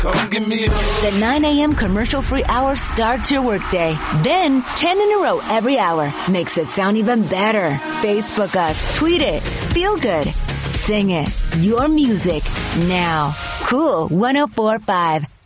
Come give me a... The 9 a.m. commercial-free hour starts your workday. Then 10 in a row every hour makes it sound even better. Facebook us, tweet it, feel good, sing it. Your music now. Cool 104.5.